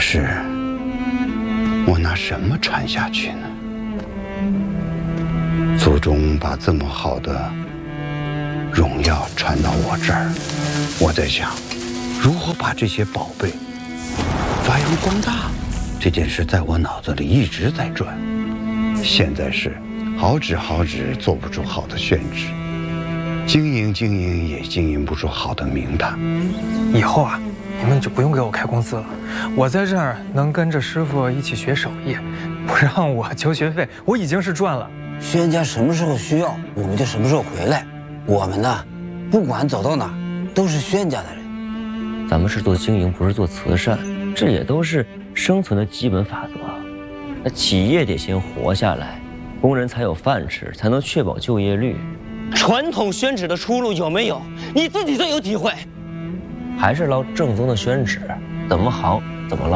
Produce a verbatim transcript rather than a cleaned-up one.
是我拿什么传下去呢？祖宗把这么好的荣耀传到我这儿，我在想，如何把这些宝贝发扬光大。这件事在我脑子里一直在转，现在是好纸好纸做不出好的宣纸，经营经营也经营不出好的名堂。 以后啊，你们就不用给我开工资了，我在这儿能跟着师傅一起学手艺，不让我交学费，我已经是赚了。 宣家什么时候需要，我们就什么时候回来。我们呢，不管走到哪，都是宣家的人。 咱们是做经营，不是做慈善，这也都是生存的基本法则。那企业得先活下来，工人才有饭吃，才能确保就业率。传统宣纸的出路有没有？你自己最有体会。还是捞正宗的宣纸，怎么好怎么捞。